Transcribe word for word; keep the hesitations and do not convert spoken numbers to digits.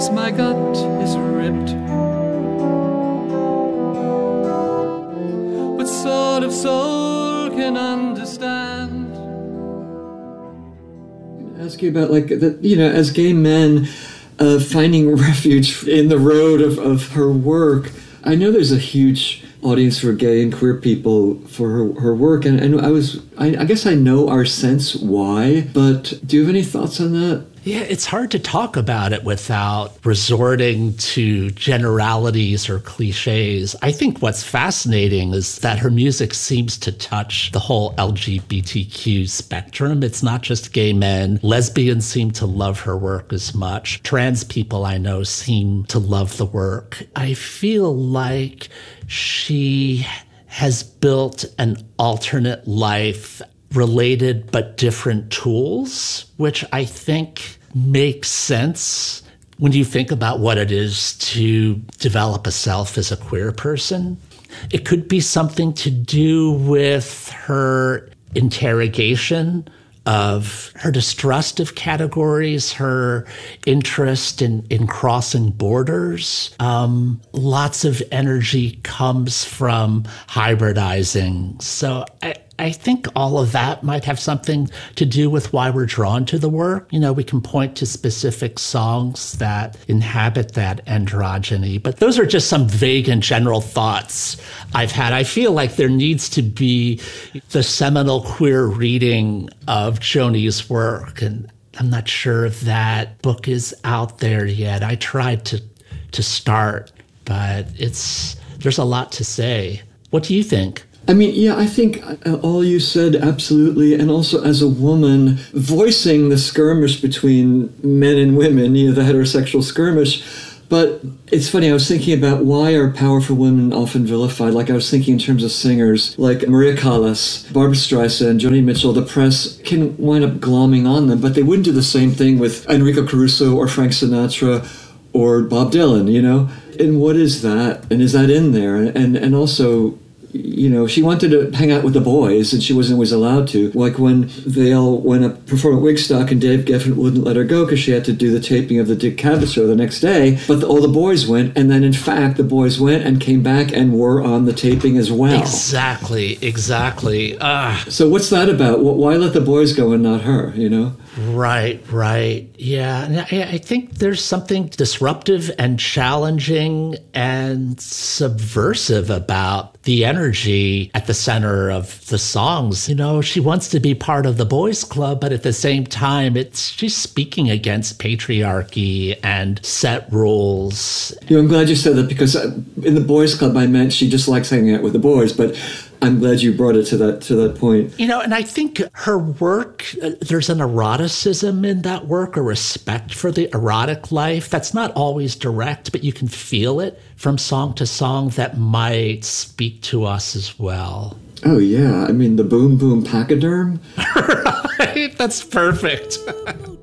My gut is ripped. What sort of soul can understand? Ask you about, like, the, you know, as gay men uh, finding refuge in the road of, of her work. I know there's a huge audience for gay and queer people for her, her work, and, and I was, I, I guess I know our sense why, but do you have any thoughts on that? Yeah, it's hard to talk about it without resorting to generalities or cliches. I think what's fascinating is that her music seems to touch the whole L G B T Q spectrum. It's not just gay men. Lesbians seem to love her work as much. Trans people I know seem to love the work. I feel like she has built an alternate life, related but different tools, which I think makes sense when you think about what it is to develop a self as a queer person. It could be something to do with her interrogation of her distrust of categories, her interest in, in crossing borders. Um, lots of energy comes from hybridizing. So I, I think all of that might have something to do with why we're drawn to the work. You know, we can point to specific songs that inhabit that androgyny, but those are just some vague and general thoughts I've had. I feel like there needs to be the seminal queer reading of Joni's work, and I'm not sure if that book is out there yet. I tried to to start, but it's there's a lot to say. What do you think? I mean, yeah, I think all you said, absolutely. And also as a woman, voicing the skirmish between men and women, you know, the heterosexual skirmish. But it's funny, I was thinking about why are powerful women often vilified? Like I was thinking in terms of singers, like Maria Callas, Barbra Streisand, Joni Mitchell. The press can wind up glomming on them, but they wouldn't do the same thing with Enrico Caruso or Frank Sinatra or Bob Dylan, you know? And what is that? And is that in there? And and also, you know, she wanted to hang out with the boys, and she wasn't always allowed to. Like when they all went up perform at Wigstock, and Dave Geffen wouldn't let her go because she had to do the taping of the Dick Cavett show the next day. But the, all the boys went, and then in fact the boys went and came back and were on the taping as well. Exactly, exactly. Uh, so what's that about? Why let the boys go and not her? You know? Right, right. Yeah. And I, I think there's something disruptive and challenging and subversive about the energy at the center of the songs. You know, she wants to be part of the boys' club, but at the same time, it's she's speaking against patriarchy and set rules. You know, I'm glad you said that, because in the boys' club, I meant she just likes hanging out with the boys, but I'm glad you brought it to that to that point. You know, and I think her work, uh, there's an eroticism in that work, a respect for the erotic life that's not always direct, but you can feel it from song to song that might speak to us as well. Oh, yeah. I mean, the boom boom pachyderm. Right? That's perfect.